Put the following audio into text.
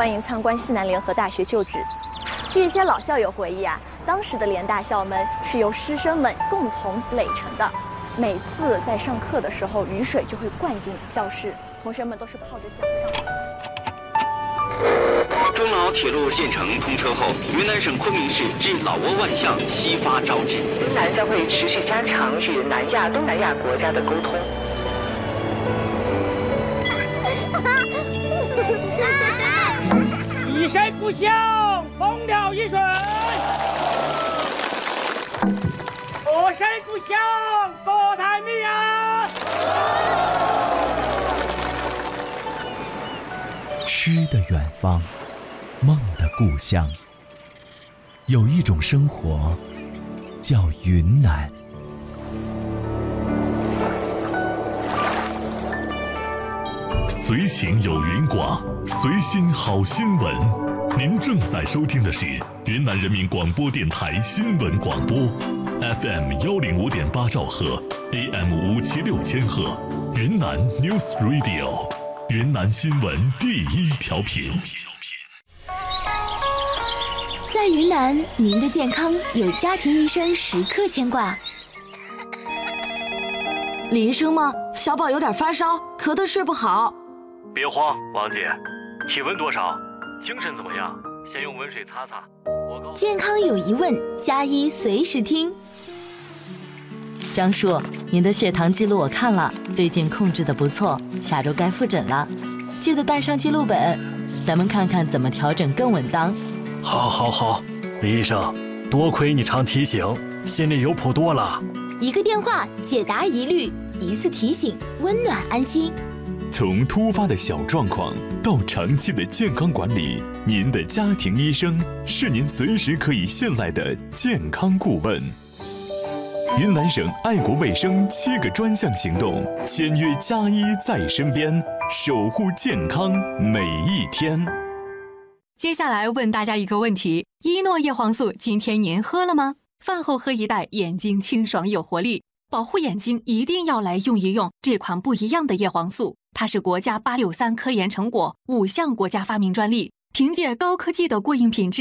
欢迎参观西南联合大学就职。据一些老校友回忆啊，当时的联大校门是由师生们共同垒成的，每次在上课的时候，雨水就会灌进教室，同学们都是泡着脚上的。 中老铁路建成通车后，云南省昆明市至老挝万象西发招致。 云南将会持续加强与南亚、东南亚国家的沟通。 一声不响，风调雨顺；二声不响，国泰民安。 诗的远方，梦的故乡，有一种生活叫云南。 随行有云广，随心好新闻。您正在收听的是云南人民广播电台新闻广播 ，FM105.8兆赫 ，AM576千赫，云南 News Radio， 云南新闻第一调频。 在云南，您的健康有家庭医生时刻牵挂。 李医生吗？小宝有点发烧，咳得睡不好。 别慌，王姐，体温多少？精神怎么样？先用温水擦擦。 健康有疑问，加医随时听。 张叔，您的血糖记录我看了，最近控制得不错，下周该复诊了，记得带上记录本，咱们看看怎么调整更稳当。 好，李医生，多亏你常提醒，心里有谱多了。 一个电话解答疑虑，一次提醒温暖安心。 从突发的小状况到长期的健康管理，您的家庭医生是您随时可以信赖的健康顾问。云南省爱国卫生7个专项行动，签约加医在身边，守护健康每一天。 接下来问大家一个问题：依诺叶黄素今天您喝了吗？饭后喝一袋，眼睛清爽有活力。保护眼睛一定要来用一用这款不一样的叶黄素，它是国家863科研成果，5项国家发明专利，凭借高科技的过硬品质